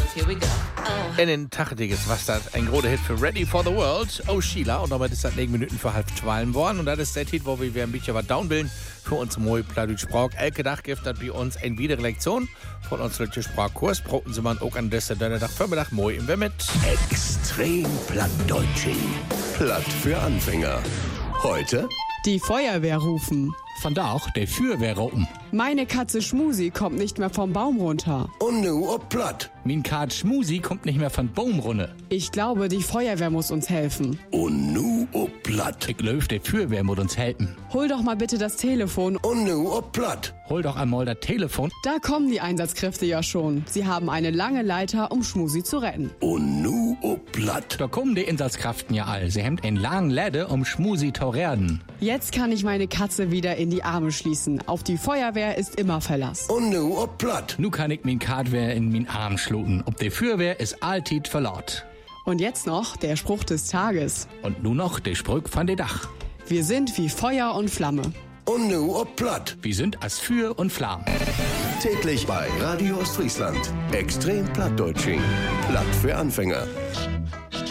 Here we go. Oh. In den Tachetiges was das ein großer Hit für Ready for the World. Oh, Sheila. Und damit ist das 9 Minuten für 11:30 geworden. Und das ist der Hit, wo wir ein bisschen was downbilden für uns moi Plattdeutsch Sprach. Elke Tag gibt das bei uns eine weitere Lektion von uns deutschen Sprachkurs. Broten Sie man auch an dieser Donnerstag Vormittag moi im mit. Extrem Plattdeutsch. Platt für Anfänger. Heute die Feuerwehr rufen. Von da auch der Feuerwehr oben. Meine Katze Schmusi kommt nicht mehr vom Baum runter. und nu ob platt. Min Kat Schmusi kommt nicht mehr von Baumrunne. Ich glaube, die Feuerwehr muss uns helfen. Und nu ob platt. Ich glaub, der Feuerwehr muss uns helfen. Hol doch mal bitte das Telefon. Und nu ob platt. Hol doch einmal das Telefon. Da kommen die Einsatzkräfte ja schon. Sie haben eine lange Leiter, um Schmusi zu retten. Und nu ob platt. Da kommen die Einsatzkräften ja all. Sie haben einen langen Läde, um Schmusi zu retten. Jetzt kann ich meine Katze wieder in die Arme schließen. Auf die Feuerwehr ist immer Verlass. Und nu ob platt. Nu kann ich min Katwehr in min Arm schluten. Ob der Feuerwehr ist alltit verlaut. Und jetzt noch der Spruch des Tages. Und nu noch der Spruch von der Dach. Wir sind wie Feuer und Flamme. Und nu ob platt. Wir sind as Feuer und Flamme. Täglich bei Radio Ostfriesland. Extrem Plattdeutsch. Platt für Anfänger.